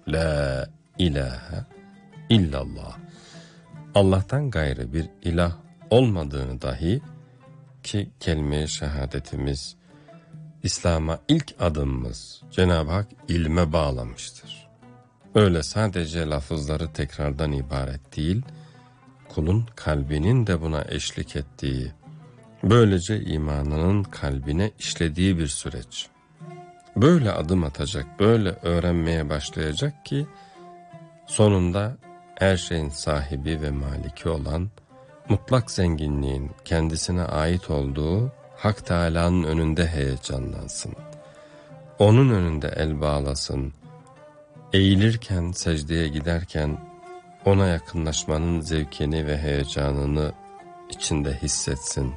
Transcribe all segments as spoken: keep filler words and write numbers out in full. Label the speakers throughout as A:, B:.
A: La ilahe illallah. Allah'tan gayrı bir ilah olmadığını dahi, ki kelime-i şehadetimiz, İslam'a ilk adımımız, Cenab-ı Hak ilme bağlamıştır. Öyle sadece lafızları tekrardan ibaret değil, kulun kalbinin de buna eşlik ettiği, böylece imanının kalbine işlediği bir süreç. Böyle adım atacak, böyle öğrenmeye başlayacak ki, sonunda her şeyin sahibi ve maliki olan, mutlak zenginliğin kendisine ait olduğu Hak Teâlâ'nın önünde heyecanlansın. Onun önünde el bağlasın. Eğilirken, secdeye giderken ona yakınlaşmanın zevkini ve heyecanını içinde hissetsin.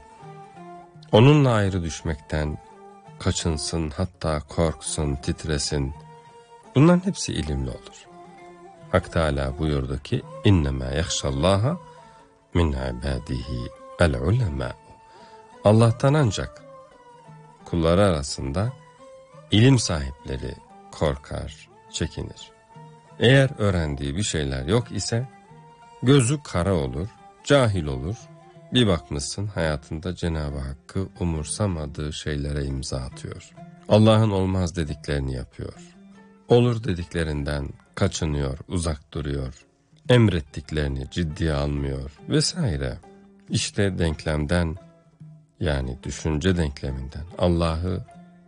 A: Onunla ayrı düşmekten kaçınsın, hatta korksun, titresin. Bunların hepsi ilimli olur. Hak Teâlâ buyurdu ki, اِنَّمَا يَخْشَ اللّٰهَ مِنْ عِبَادِهِ الْعُلَمَاءُ. Allah'tan ancak kulları arasında ilim sahipleri korkar, çekinir. Eğer öğrendiği bir şeyler yok ise gözü kara olur, cahil olur. Bir bakmışsın hayatında Cenab-ı Hakk'ı umursamadığı şeylere imza atıyor. Allah'ın olmaz dediklerini yapıyor. Olur dediklerinden kaçınıyor, uzak duruyor. Emrettiklerini ciddiye almıyor vesaire. İşte denklemden, yani düşünce denkleminden Allah'ı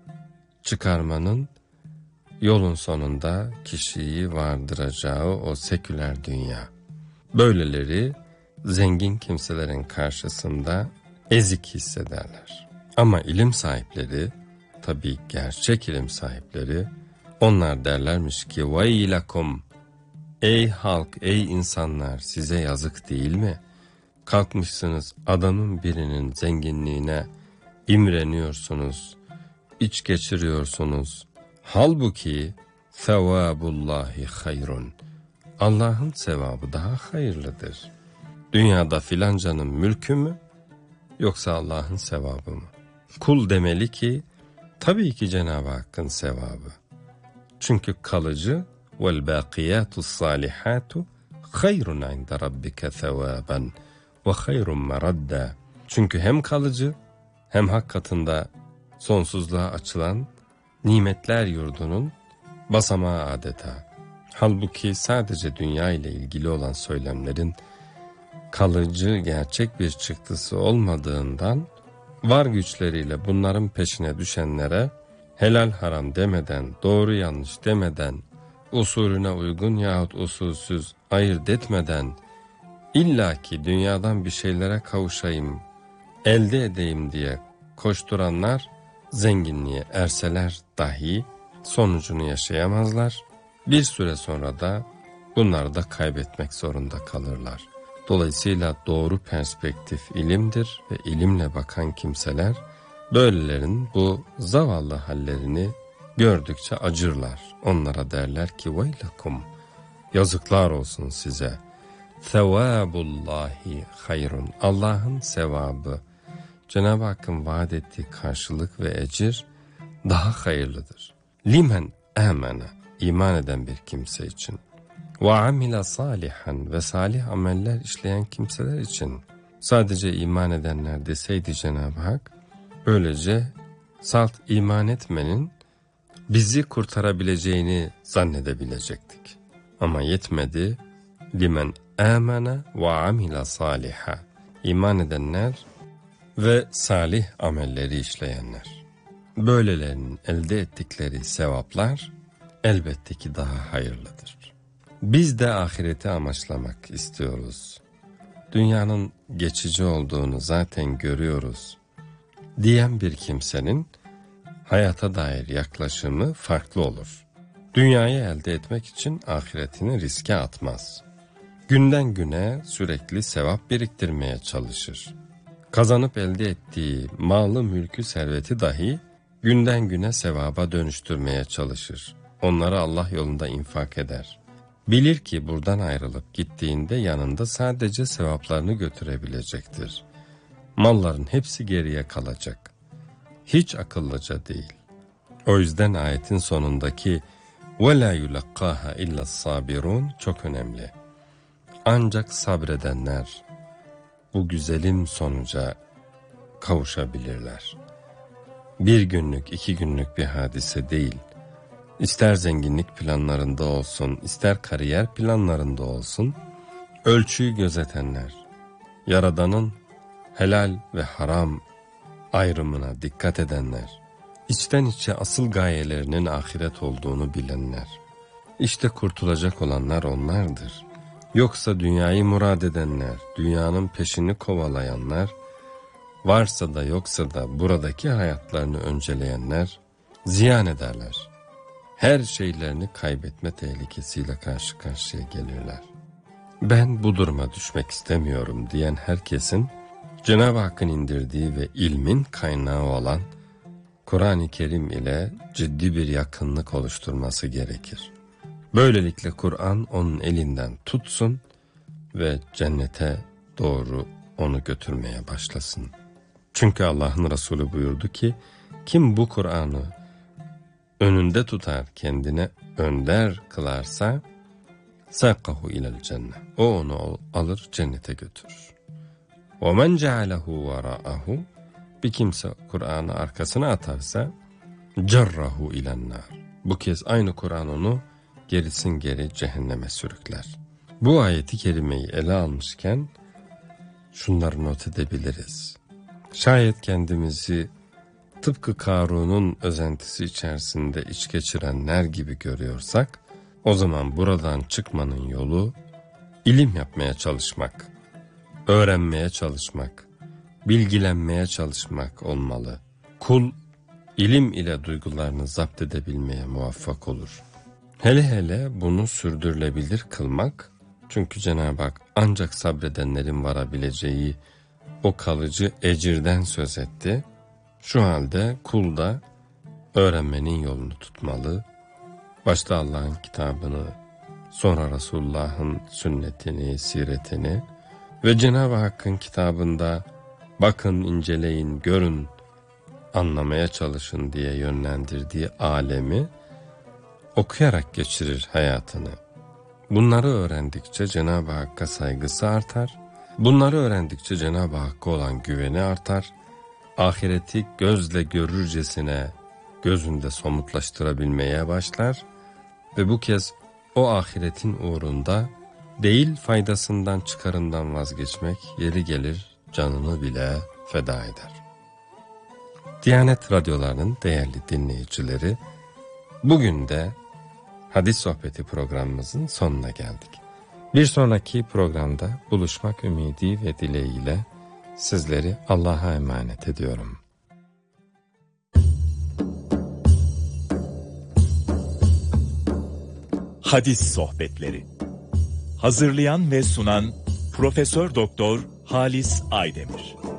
A: çıkarmanın yolun sonunda kişiyi vardıracağı o seküler dünya. Böyleleri zengin kimselerin karşısında ezik hissederler. Ama ilim sahipleri, tabii gerçek ilim sahipleri, onlar derlermiş ki وَيْلَكُمْ, ey halk, ey insanlar, size yazık değil mi? Kalkmışsınız adamın birinin zenginliğine imreniyorsunuz, iç geçiriyorsunuz. Halbuki sevabullahi hayrun. Allah'ın sevabı daha hayırlıdır. Dünyada filancanın mülkü mü, yoksa Allah'ın sevabı mı? Kul demeli ki, tabii ki Cenab-ı Hakk'ın sevabı. Çünkü kalıcı vel bâkiyâtus sâlihâtu hayrun inde rabbike sevâben ve hayrun meradda. Çünkü hem kalıcı hem hak katında sonsuzluğa açılan nimetler yurdunun basamağı adeta. Halbuki sadece dünya ile ilgili olan söylemlerin kalıcı gerçek bir çıktısı olmadığından var güçleriyle bunların peşine düşenlere helal haram demeden, doğru yanlış demeden, usulüne uygun yahut usulsüz ayırt etmeden illaki dünyadan bir şeylere kavuşayım, elde edeyim diye koşturanlar zenginliğe erseler dahi sonucunu yaşayamazlar. Bir süre sonra da bunları da kaybetmek zorunda kalırlar. Dolayısıyla doğru perspektif ilimdir ve ilimle bakan kimseler böylelerin bu zavallı hallerini gördükçe acırlar. Onlara derler ki veylakum, yazıklar olsun size. Sevabullahi hayrun. Allah'ın sevabı, Cenab-ı Hakk'ın vaat ettiği karşılık ve ecir daha hayırlıdır. Limen amene, iman eden bir kimse için. Ve amile salihan, ve salih ameller işleyen kimseler için. Sadece iman edenler deseydi Cenab-ı Hak, böylece salt iman etmenin bizi kurtarabileceğini zannedebilecektik. Ama yetmedi. Limen amene ve amile saliha. İman edenler ve salih amelleri işleyenler. Böylelerinin elde ettikleri sevaplar elbette ki daha hayırlıdır. Biz de ahireti amaçlamak istiyoruz. Dünyanın geçici olduğunu zaten görüyoruz diyen bir kimsenin hayata dair yaklaşımı farklı olur. Dünyayı elde etmek için ahiretini riske atmaz. Günden güne sürekli sevap biriktirmeye çalışır. Kazanıp elde ettiği malı, mülkü, serveti dahi günden güne sevaba dönüştürmeye çalışır. Onları Allah yolunda infak eder. Bilir ki buradan ayrılıp gittiğinde yanında sadece sevaplarını götürebilecektir. Malların hepsi geriye kalacak. Hiç akıllıca değil. O yüzden ayetin sonundaki وَلَا يُلَقَّاهَا اِلَّا الصَّابِرُونَ çok önemli. Ancak sabredenler bu güzelim sonuca kavuşabilirler. Bir günlük, iki günlük bir hadise değil. İster zenginlik planlarında olsun, ister kariyer planlarında olsun, ölçüyü gözetenler, Yaradan'ın helal ve haram ayrımına dikkat edenler, içten içe asıl gayelerinin ahiret olduğunu bilenler, işte kurtulacak olanlar onlardır. Yoksa dünyayı murad edenler, dünyanın peşini kovalayanlar, varsa da yoksa da buradaki hayatlarını önceleyenler ziyan ederler. Her şeylerini kaybetme tehlikesiyle karşı karşıya gelirler. Ben bu duruma düşmek istemiyorum diyen herkesin Cenab-ı Hakk'ın indirdiği ve ilmin kaynağı olan Kur'an-ı Kerim ile ciddi bir yakınlık oluşturması gerekir. Böylelikle Kur'an onun elinden tutsun ve cennete doğru onu götürmeye başlasın. Çünkü Allah'ın Resulü buyurdu ki, kim bu Kur'an'ı önünde tutar, kendine önder kılarsa, سَاقَهُ اِلَى الْجَنَّةِ o onu alır cennete götürür. وَمَنْ جَعَلَهُ وَرَاءَهُ bir kimse Kur'an'ı arkasına atarsa, جَرَّهُ اِلَى النَّارِ bu kez aynı Kur'an onu gerisin geri cehenneme sürükler. Bu ayeti kerimeyi ele almışken şunları not edebiliriz. Şayet kendimizi tıpkı Karun'un özentisi içerisinde iç geçirenler gibi görüyorsak, o zaman buradan çıkmanın yolu ilim yapmaya çalışmak, öğrenmeye çalışmak, bilgilenmeye çalışmak olmalı. Kul ilim ile duygularını zapt edebilmeye muvaffak olur. Hele hele bunu sürdürülebilir kılmak, çünkü Cenab-ı Hak ancak sabredenlerin varabileceği o kalıcı ecirden söz etti. Şu halde kul da öğrenmenin yolunu tutmalı. Başta Allah'ın kitabını, sonra Resulullah'ın sünnetini, siretini ve Cenab-ı Hakk'ın kitabında bakın, inceleyin, görün, anlamaya çalışın diye yönlendirdiği alemi okuyarak geçirir hayatını. Bunları öğrendikçe Cenab-ı Hakk'a saygısı artar. Bunları öğrendikçe Cenab-ı Hakk'a olan güveni artar. Ahireti gözle görürcesine gözünde somutlaştırabilmeye başlar. Ve bu kez o ahiretin uğrunda değil faydasından çıkarından vazgeçmek, yeri gelir canını bile feda eder. Diyanet Radyoları'nın değerli dinleyicileri, bugün de Hadis Sohbeti programımızın sonuna geldik. Bir sonraki programda buluşmak ümidi ve dileğiyle sizleri Allah'a emanet ediyorum.
B: Hadis Sohbetleri. Hazırlayan ve sunan Profesör Doktor Halis Aydemir.